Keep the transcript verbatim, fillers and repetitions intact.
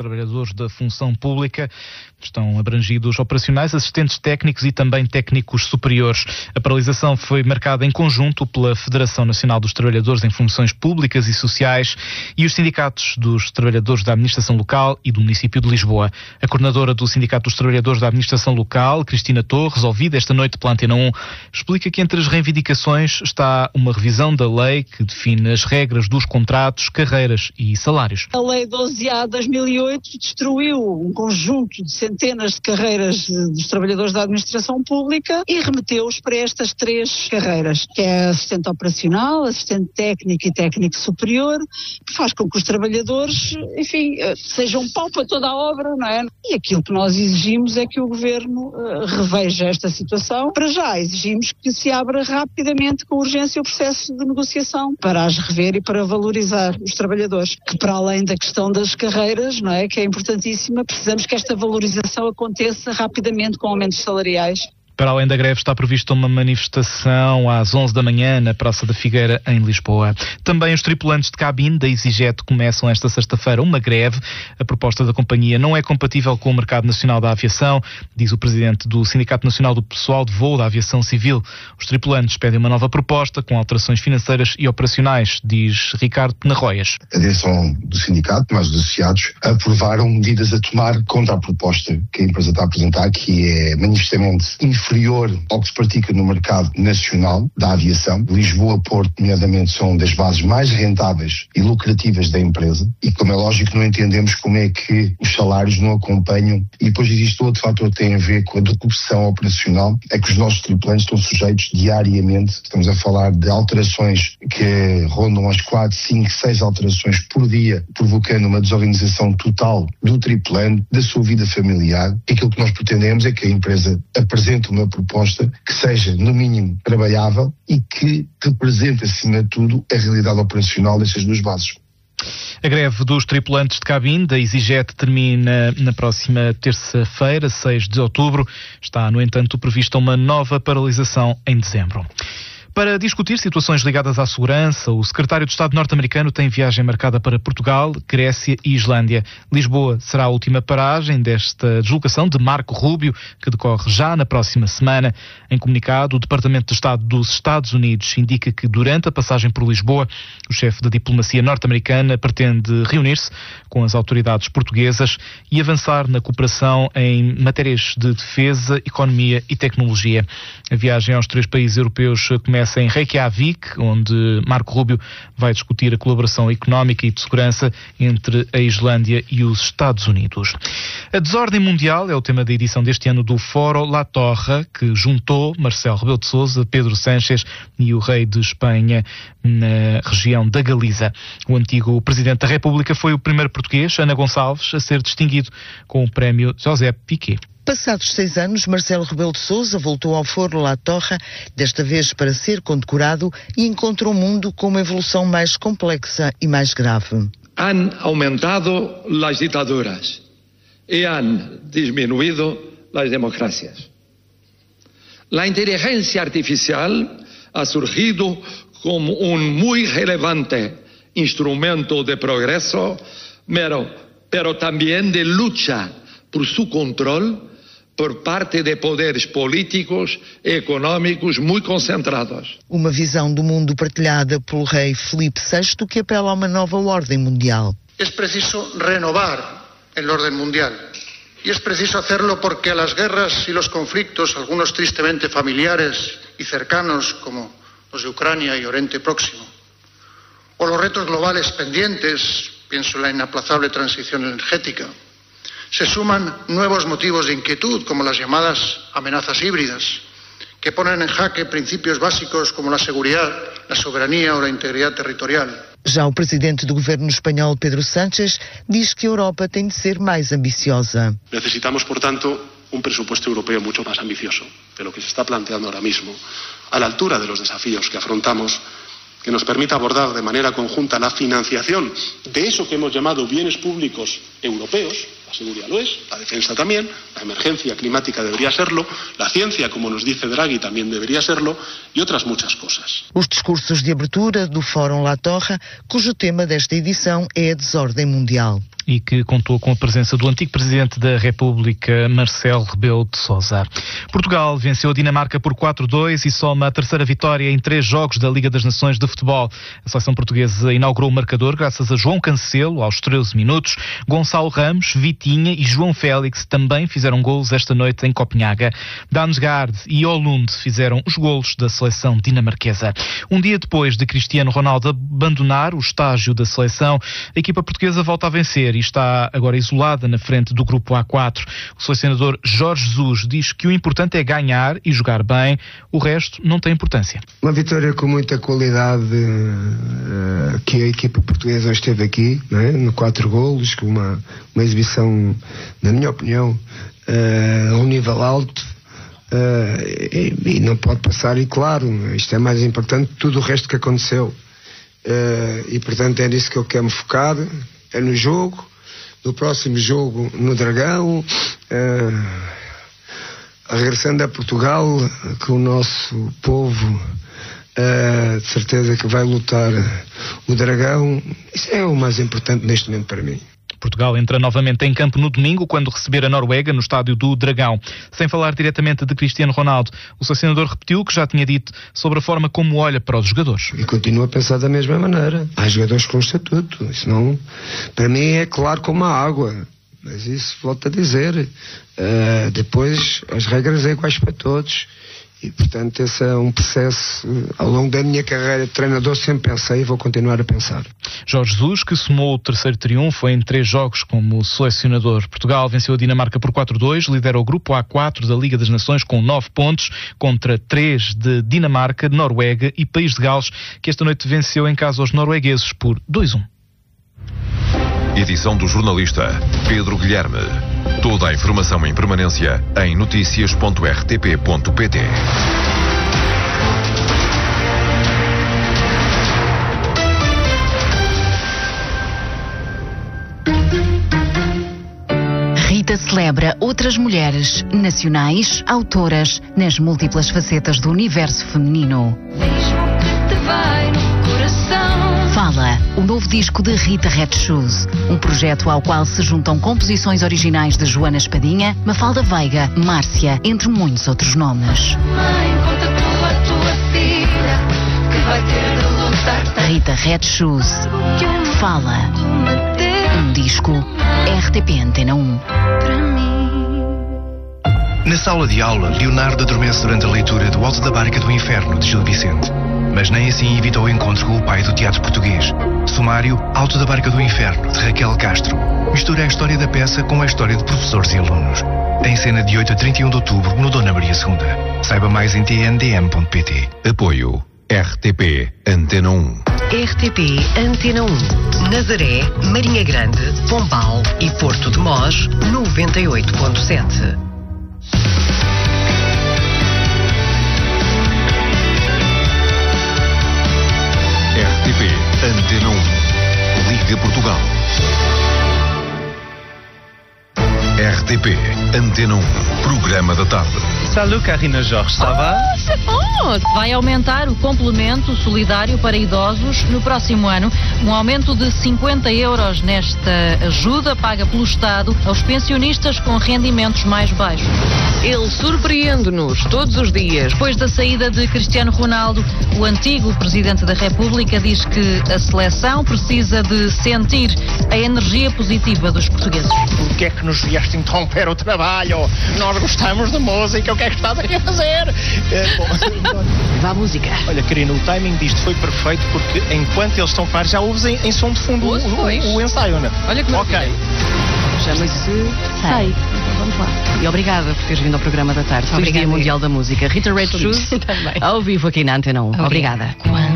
trabalhadores da função pública. Estão abrangidos operacionais, assistentes técnicos e também técnicos superiores. A paralisação foi marcada em conjunto pela Federação Nacional dos Trabalhadores em Funções Públicas e Sociais e os sindicatos dos trabalhadores da administração local e do município de Lisboa. A coordenadora do Sindicato dos Trabalhadores da Administração Local, Cristina Torres, ouvida esta noite pela Antena um, explica que entre as reivindicações está uma revisão da lei que define as regras dos contratos, carreiras e salários. A Lei doze A de dois mil e oito destruiu um conjunto de centenas de carreiras dos trabalhadores da administração pública e remeteu-os para estas três carreiras, que é assistente operacional, assistente técnico e técnico superior, que faz com que os trabalhadores, enfim, sejam pau para toda a obra, não é? E aquilo que nós exigimos é que o Governo uh, reveja esta situação. Para já exigimos que se abra rapidamente, com urgência, o processo de negociação para as rever e para valorizar os trabalhadores, que para além da questão das carreiras, não é, que é importantíssima, precisamos que esta valorização aconteça rapidamente com aumentos salariais. Para além da greve, está prevista uma manifestação às onze da manhã na Praça da Figueira, em Lisboa. Também os tripulantes de cabine da EasyJet começam esta sexta-feira uma greve. A proposta da companhia não é compatível com o mercado nacional da aviação, diz o presidente do Sindicato Nacional do Pessoal de Voo da Aviação Civil. Os tripulantes pedem uma nova proposta com alterações financeiras e operacionais, diz Ricardo Penarroias. A direção do sindicato, mais os associados, aprovaram medidas a tomar contra a proposta que a empresa está a apresentar, que é manifestamente inferior ao que se pratica no mercado nacional da aviação. Lisboa, Porto, nomeadamente, são das bases mais rentáveis e lucrativas da empresa e, como é lógico, não entendemos como é que os salários não acompanham. E depois existe outro fator que tem a ver com a decupção operacional, é que os nossos tripulantes estão sujeitos diariamente, estamos a falar de alterações que rondam as quatro, cinco, seis alterações por dia, provocando uma desorganização total do tripulante, da sua vida familiar. E aquilo que nós pretendemos é que a empresa apresente uma proposta que seja, no mínimo, trabalhável e que represente, acima de tudo, a realidade operacional destas duas bases. A greve dos tripulantes de cabine da EasyJet termina na próxima terça-feira, seis de outubro. Está, no entanto, prevista uma nova paralisação em dezembro. Para discutir situações ligadas à segurança, o secretário de Estado norte-americano tem viagem marcada para Portugal, Grécia e Islândia. Lisboa será a última paragem desta deslocação de Marco Rubio, que decorre já na próxima semana. Em comunicado, o Departamento de Estado dos Estados Unidos indica que durante a passagem por Lisboa, o chefe da diplomacia norte-americana pretende reunir-se com as autoridades portuguesas e avançar na cooperação em matérias de defesa, economia e tecnologia. A viagem aos três países europeus começa em Reykjavik, onde Marco Rubio vai discutir a colaboração económica e de segurança entre a Islândia e os Estados Unidos. A desordem mundial é o tema da edição deste ano do Fórum La Torre, que juntou Marcelo Rebelo de Sousa, Pedro Sánchez e o rei de Espanha na região da Galiza. O antigo Presidente da República foi o primeiro português, Ana Gonçalves, a ser distinguido com o prémio José Piqué. Passados seis anos, Marcelo Rebelo de Sousa voltou ao Fórum La Torre, desta vez para ser condecorado, e encontra um mundo com uma evolução mais complexa e mais grave. Han aumentado as ditaduras e han disminuído as democracias. A inteligência artificial ha surgido como um muito relevante instrumento de progresso, pero, pero também de lucha por seu controle por parte de poderes políticos e económicos muito concentrados. Uma visão do mundo partilhada pelo rei Filipe sexto, que apela a uma nova ordem mundial. É preciso renovar a ordem mundial. E é preciso hacerlo porque as guerras e os conflictos, algunos tristemente familiares e cercanos, como os de Ucrania e Oriente Próximo, o los retos globales pendientes, pienso en la inaplazable transición energética, se suman nuevos motivos de inquietud, como las llamadas amenazas híbridas, que ponen en jaque principios básicos como la seguridad, la soberanía o la integridad territorial. Já o presidente do governo espanhol, Pedro Sánchez, diz que a Europa tem de ser mais ambiciosa. Necesitamos, por tanto, un presupuesto europeo mucho más ambicioso de lo que se está planteando ahora mismo, a la altura de los desafíos que afrontamos, que nos permita abordar de manera conjunta la financiación de eso que hemos llamado bienes públicos europeos. La seguridad lo es, la defensa también, la emergencia climática debería serlo, la ciencia, como nos dice Draghi, también debería serlo, y otras muchas cosas. Os discursos de abertura do Fórum La Torre, cujo tema desta edição é a desordem mundial. e que contou com a presença do antigo Presidente da República, Marcelo Rebelo de Sousa. Portugal venceu a Dinamarca por quatro a dois e soma a terceira vitória em três jogos da Liga das Nações de Futebol. A seleção portuguesa inaugurou o marcador graças a João Cancelo, aos treze minutos. Gonçalo Ramos, Vitinha e João Félix também fizeram golos esta noite em Copenhaga. Damsgaard e Olund fizeram os golos da seleção dinamarquesa. Um dia depois de Cristiano Ronaldo abandonar o estágio da seleção, a equipa portuguesa volta a vencer e está agora isolada na frente do grupo A quatro. O selecionador Jorge Jesus diz que o importante é ganhar e jogar bem, o resto não tem importância. Uma vitória com muita qualidade uh, que a equipa portuguesa hoje esteve aqui, não é? No quatro golos, com uma, uma exibição, na minha opinião, uh, a um nível alto. Uh, e, e não pode passar, e claro, isto é mais importante que tudo o resto que aconteceu. Uh, e portanto é nisso que eu quero me focar, é no jogo, no próximo jogo no Dragão, uh, regressando a Portugal, que o nosso povo uh, de certeza que vai lutar o Dragão. Isso é o mais importante neste momento para mim. Portugal entra novamente em campo no domingo, quando receber a Noruega no estádio do Dragão. Sem falar diretamente de Cristiano Ronaldo, o selecionador repetiu o que já tinha dito sobre a forma como olha para os jogadores. E continua a pensar da mesma maneira. Há jogadores com estatuto, isso não... Para mim é claro como a água, mas isso volto a dizer. Uh, depois as regras são iguais para todos. E, portanto, esse é um processo, ao longo da minha carreira de treinador, sempre pensei e vou continuar a pensar. Jorge Jesus, que somou o terceiro triunfo em três jogos como selecionador. Portugal venceu a Dinamarca por quatro a dois, lidera o grupo A quatro da Liga das Nações com nove pontos, contra três de Dinamarca, Noruega e País de Gales, que esta noite venceu em casa aos noruegueses por dois a um. Edição do jornalista Pedro Guilherme. Toda a informação em permanência em noticias ponto r t p ponto p t. Rita celebra outras mulheres nacionais, autoras, nas múltiplas facetas do universo feminino. Fala, o novo disco de Rita Red Shoes, um projeto ao qual se juntam composições originais de Joana Espadinha, Mafalda Veiga, Márcia, entre muitos outros nomes. Rita Red Shoes. Fala. Um disco. R T P Antena um. Na sala de aula, Leonardo adormece durante a leitura do Alto da Barca do Inferno, de Gil Vicente. Mas nem assim evitou o encontro com o pai do teatro português. Sumário, Alto da Barca do Inferno, de Raquel Castro. Mistura a história da peça com a história de professores e alunos. Tem cena de oito a trinta e um de outubro, no Dona Maria segunda. Saiba mais em t n d m ponto p t. Apoio R T P Antena um. R T P Antena um. Nazaré, Marinha Grande, Pombal e Porto de Mós, noventa e oito ponto sete. R T P Antena um. Liga Portugal. R T P Antena um. Programa da tarde. Salut Karina Jorge, ça va? Oh, c'est bon! Vai aumentar o complemento solidário para idosos no próximo ano. Um aumento de cinquenta euros nesta ajuda paga pelo Estado aos pensionistas com rendimentos mais baixos. Ele surpreende-nos todos os dias. Depois da saída de Cristiano Ronaldo, o antigo Presidente da República diz que a seleção precisa de sentir a energia positiva dos portugueses. Por que é que nos vieste interromper o trabalho? Nós gostamos de música, o que é que estás aqui a fazer? É, bom, vá à música. Olha, Karina, o timing disto foi perfeito porque enquanto eles estão claros, já ouves em, em som de fundo o, o, o ensaio, não é? Olha que ok. Chama-se Sei. Vamos lá. E obrigada por teres vindo ao programa da tarde. Feliz Dia Mundial da Música. Rita Red Shoes, ao vivo aqui na Antena um. Obrigada. Obrigada.